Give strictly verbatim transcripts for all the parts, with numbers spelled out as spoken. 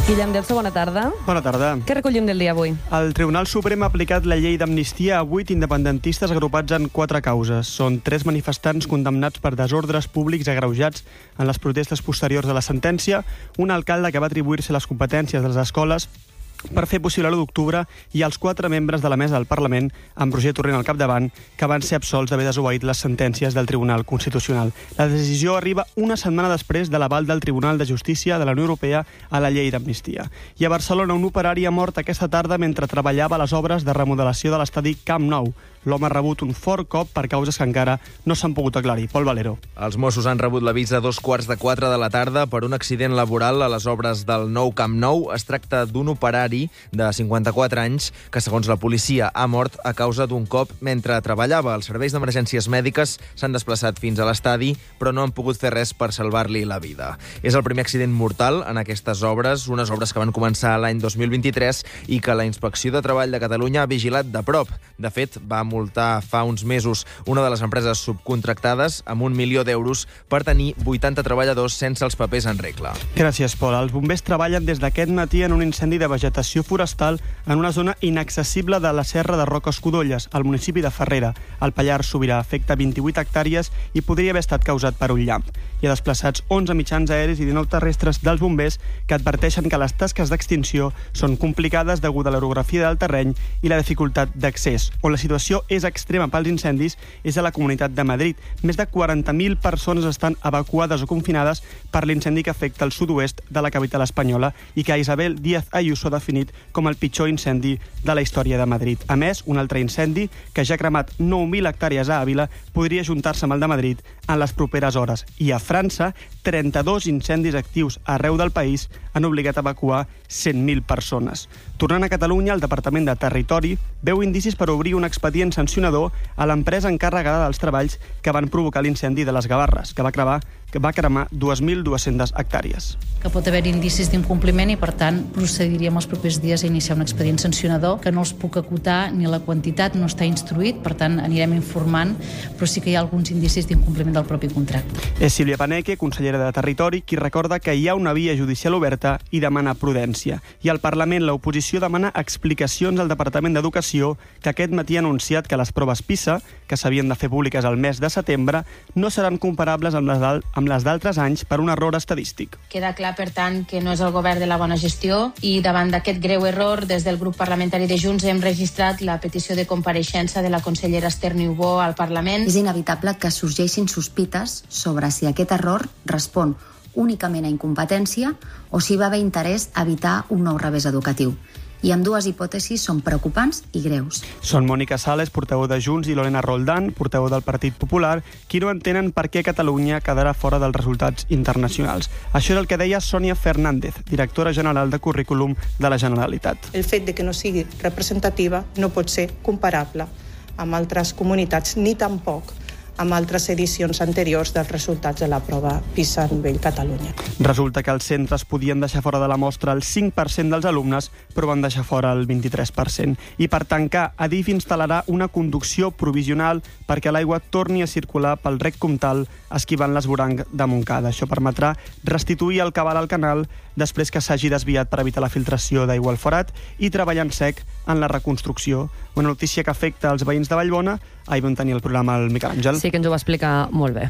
Guillem Delso, bona tarda. Bona tarda. Què recollim del dia avui? El Tribunal Suprem ha aplicat la llei d'amnistia a vuit independentistes agrupats en quatre causes. Són tres manifestants condemnats per desordres públics agreujats en les protestes posteriors a la sentència, un alcalde que va atribuir-se les competències de les escoles per fer possible l'u d'octubre i els quatre membres de la mesa del Parlament, amb Roger Torrent al capdavant, que van ser absolts d'haver desobeït les sentències del Tribunal Constitucional. La decisió arriba una setmana després de l'aval del Tribunal de Justícia de la Unió Europea a la llei d'amnistia. I a Barcelona, un operari ha mort aquesta tarda mentre treballava a les obres de remodelació de l'estadi Camp Nou. L'home ha rebut un fort cop per causes que encara no s'han pogut aclarir. Pol Valero. Els Mossos han rebut l'avís a dos quarts de quatre de la tarda per un accident laboral a les obres del nou Camp Nou. Es tracta d'un operari de cinquanta-quatre anys que, segons la policia, ha mort a causa d'un cop mentre treballava. Els serveis d'emergències mèdiques s'han desplaçat fins a l'estadi, però no han pogut fer res per salvar-li la vida. És el primer accident mortal en aquestes obres, unes obres que van començar l'any dos mil vint-i-tres i que la Inspecció de Treball de Catalunya ha vigilat de prop. De fet, va multar fa uns mesos una de les empreses subcontractades amb un milió d'euros per tenir vuitanta treballadors sense els papers en regla. Gràcies, Pol. Els bombers treballen des d'aquest matí en un incendi de vegetació forestal en una zona inaccessible de la Serra de Roques Codolles, al municipi de Farrera. El Pallars Sobirà afecta vint-i-vuit hectàrees i podria haver estat causat per un llamp. Hi ha desplaçats onze mitjans aeris i dinou terrestres dels bombers que adverteixen que les tasques d'extinció són complicades degut a l'orografia del terreny i la dificultat d'accés. On la situació és extrema pels incendis és a la Comunitat de Madrid. Més de quaranta mil persones estan evacuades o confinades per l'incendi que afecta el sud-oest de la capital espanyola i que Isabel Díaz Ayuso ha definit com el pitjor incendi de la història de Madrid. A més, un altre incendi, que ja ha cremat nou mil hectàrees a Àvila, podria ajuntar-se amb el de Madrid en les properes hores. I a França, trenta-dos incendis actius arreu del país han obligat a evacuar cent mil persones. Tornant a Catalunya, el Departament de Territori veu indicis per obrir un expedient sancionador a l'empresa encarregada dels treballs que van provocar l'incendi de les Gavarres, que va cremar, que va cremar dos mil dues-centes hectàrees. Que pot haver indicis d'incompliment i, per tant, procediríem els propers dies a iniciar un expedient sancionador que no els puc acotar ni la quantitat, no està instruït, per tant, anirem informant, però sí que hi ha alguns indicis d'incompliment del propi contracte. És Sílvia Paneque, consellera de Territori, qui recorda que hi ha una via judicial oberta i demana prudència. I al Parlament l'oposició demana explicacions al Departament d'Educació, que aquest matí ha anunciat que les proves PISA, que s'havien de fer públiques al mes de setembre, no seran comparables amb les d'al- amb les d'altres anys per un error estadístic. Queda clar, per tant, que no és el govern de la bona gestió i davant d'aquest greu error, des del grup parlamentari de Junts hem registrat la petició de compareixença de la consellera Esther Niubó al Parlament. És inevitable que sorgeixin sospites sobre si aquest error respon únicament a incompetència o si va haver interès a evitar un nou revés educatiu. I amb dues hipòtesis són preocupants i greus. Són Mònica Sales, portaveu de Junts, i Lorena Roldán, portaveu del Partit Popular, qui no entenen per què Catalunya quedarà fora dels resultats internacionals. Això és el que deia Sònia Fernández, directora general de Currículum de la Generalitat. El fet de que no sigui representativa no pot ser comparable amb altres comunitats ni tampoc amb altres edicions anteriors dels resultats de la prova PISA a nivell Catalunya. Resulta que els centres podien deixar fora de la mostra el cinc per cent dels alumnes, però van deixar fora el vint-i-tres per cent. I per tancar, Adif instal·larà una conducció provisional perquè l'aigua torni a circular pel rec Comtal, esquivant l'esvoranc de Montcada. Això permetrà restituir el cabal al canal després que s'hagi desviat per evitar la filtració d'aigua al forat i treballar en sec en la reconstrucció. Una notícia que afecta els veïns de Vallbona. Ahir vam tenir el programa el Miquel Àngel. Sí que ens ho va explicar molt bé.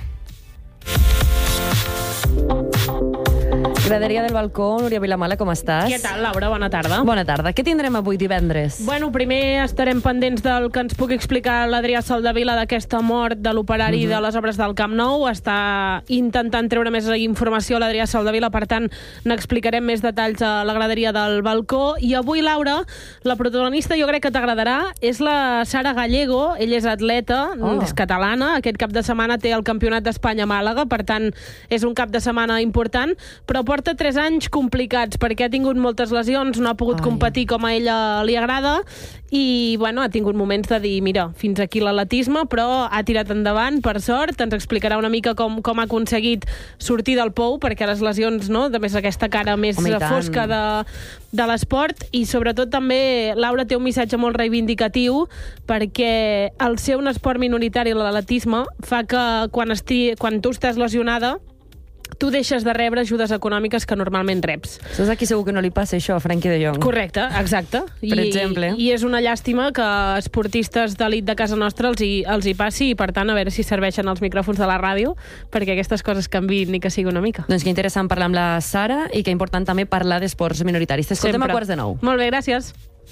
Graderia del Balcó, Núria Vilamala, com estàs? Què tal, Laura? Bona tarda. Bona tarda. Què tindrem avui divendres? Bueno, primer estarem pendents del que ens pugui explicar l'Adrià Soldevila d'aquesta mort de l'operari uh-huh. de les obres del Camp Nou. Està intentant treure més informació l'Adrià Soldevila, per tant, n'explicarem més detalls a la graderia del Balcó. I avui, Laura, la protagonista jo crec que t'agradarà, és la Sara Gallego. Ella és atleta, oh. és catalana. Aquest cap de setmana té el Campionat d'Espanya a Màlaga, per tant, és un cap de setmana important, però porta tres anys complicats perquè ha tingut moltes lesions, no ha pogut Ai. competir com a ella li agrada i bueno, ha tingut moments de dir mira, fins aquí l'atletisme, però ha tirat endavant, per sort. Ens explicarà una mica com, com ha aconseguit sortir del pou, perquè les lesions, no?, de més aquesta cara més Home, fosca de, de l'esport. I sobretot també Laura té un missatge molt reivindicatiu, perquè el ser un esport minoritari, l'atletisme, fa que quan, esti, quan tu estàs lesionada tu deixes de rebre ajudes econòmiques que normalment reps. Saps aquí segur que no li passa això a Frenkie de Jong? Correcte, exacte. Per I, exemple. I és una llàstima que esportistes d'elit de casa nostra els hi, els hi passi, i per tant a veure si serveixen els micròfons de la ràdio perquè aquestes coses canviïn ni que sigui una mica. Doncs que interessant parlar amb la Sara i que important també parlar d'esports minoritaris. T'escoltem a quarts de nou. Molt bé, gràcies.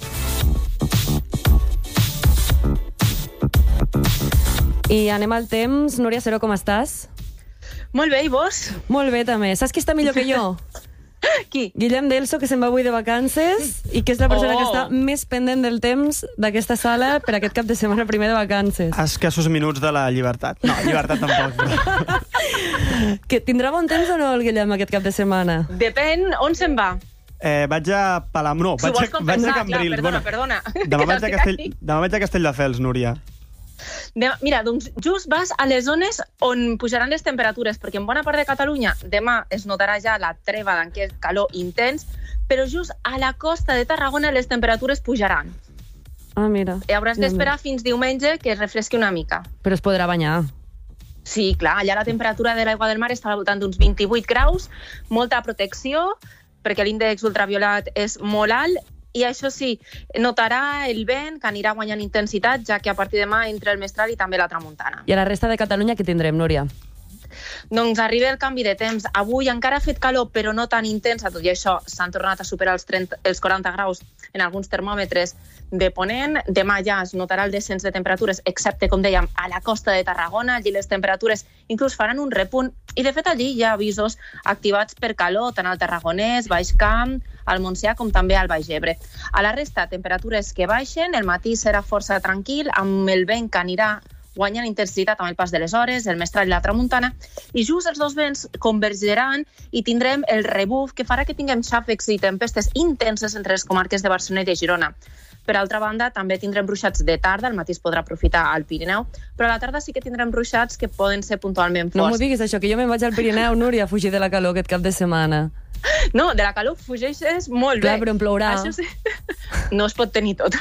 I anem al temps. Núria Seró, com estàs? Molt bé, i vos? Molt bé, també. Saps qui està millor que jo? Qui? Guillem Delso, que se'n va avui de vacances i que és la persona Oh. que està més pendent del temps d'aquesta sala per aquest cap de setmana primer de vacances. Escassos minuts de la llibertat. No, llibertat tampoc. Però... Que tindrà bon temps o no el Guillem aquest cap de setmana? Depèn on se'n va. Eh, vaig a Palam... No, Si ho vaig vols a, vaig a compensar, Cambrils. clar, perdona, perdona. Demà Que vaig, a t'has Castell, ficat. demà vaig a Castelldefels, Núria. Demà, mira, doncs just vas a les zones on pujaran les temperatures, perquè en bona part de Catalunya demà es notarà ja la treva d'aquest calor intens, però just a la costa de Tarragona les temperatures pujaran. Ah, mira. I hauràs d'esperar fins diumenge que es refresqui una mica. Però es podrà banyar. Sí, clar, allà la temperatura de l'aigua del mar està al voltant d'uns vint-i-vuit graus, molta protecció, perquè l'índex ultraviolat és molt alt, i això sí, notarà el vent que anirà guanyant intensitat, ja que a partir de demà entra el mestral i també la tramuntana. I a la resta de Catalunya què tindrem, Núria? Doncs arriba el canvi de temps. Avui encara ha fet calor, però no tan intensa. Tot i això, s'han tornat a superar els, trenta, els quaranta graus en alguns termòmetres de Ponent. Demà ja es notarà el descens de temperatures, excepte, com dèiem, a la costa de Tarragona. Allí les temperatures inclús faran un repunt. I, de fet, allí hi ha avisos activats per calor, tant al Tarragonès, Baix Camp, al Montsià, com també al Baix Ebre. A la resta, temperatures que baixen. El matí serà força tranquil, amb el vent que anirà guanyant intensitat amb el pas de les hores, el mestral i la tramuntana, i just els dos vents convergiran i tindrem el rebuf que farà que tinguem xàfecs i tempestes intenses entre les comarques de Barcelona i de Girona. Per altra banda, també tindrem ruixats de tarda, el matí es podrà aprofitar al Pirineu, però a la tarda sí que tindrem ruixats que poden ser puntualment forts. No m'ho diguis això, que jo me'n vaig al Pirineu, Núria, a fugir de la calor aquest cap de setmana. No, de la calor fugeixes molt Clar, bé. però em plourà. Això sí. No es pot tenir tot.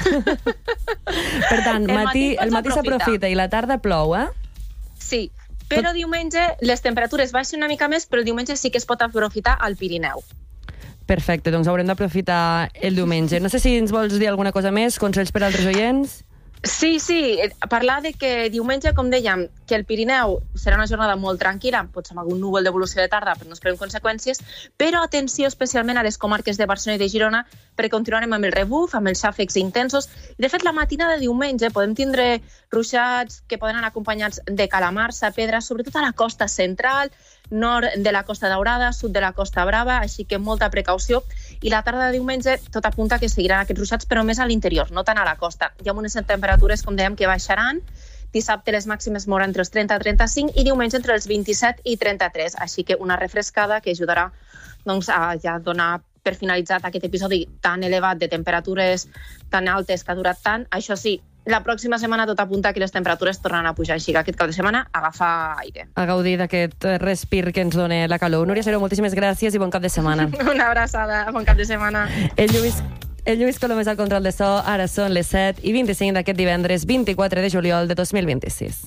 Per tant, El matí, matí el pots matí aprofitar. s'aprofita i la tarda plou, eh? Sí, però diumenge les temperatures baixen una mica més, però el diumenge sí que es pot aprofitar al Pirineu. Perfecte, doncs haurem d'aprofitar el diumenge. No sé si ens vols dir alguna cosa més, consells per altres oients? Sí, sí, parlar de que diumenge, com dèiem, que el Pirineu serà una jornada molt tranquil·la, potser amb algun núvol d'evolució de tarda, però no esperem conseqüències, però atenció especialment a les comarques de Barcelona i de Girona, perquè continuarem amb el rebuf, amb els xàfecs intensos. De fet, la matinada de diumenge podem tindre ruixats que poden anar acompanyats de calamars, pedra, sobretot a la costa central, nord de la Costa Daurada, sud de la Costa Brava, així que molta precaució. I la tarda de diumenge tot apunta que seguiran aquests ruixats, però més a l'interior, no tant a la costa. Hi ha unes temperatures, com dèiem, que baixaran. Dissabte les màximes moran entre els trenta i trenta-cinc i diumenge entre els vint-i-set i trenta-tres. Així que una refrescada que ajudarà doncs, a ja donar per finalitzat aquest episodi tan elevat de temperatures tan altes que ha durat tant. Això sí, la pròxima setmana tot apunta que les temperatures tornaran a pujar, així que aquest cap de setmana agafar aire. A gaudir d'aquest respir que ens dona la calor. Núria Seró, moltíssimes gràcies i bon cap de setmana. Una abraçada, bon cap de setmana. El Lluís, el Lluís Colom és al control de so, ara són les set i vint-i-cinc d'aquest divendres vint-i-quatre de juliol de dos mil vint-i-sis.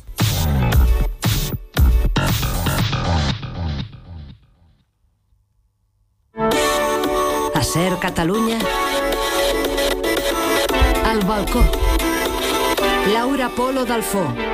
A Ser Catalunya, al balcó. Laura Polo Dalfó.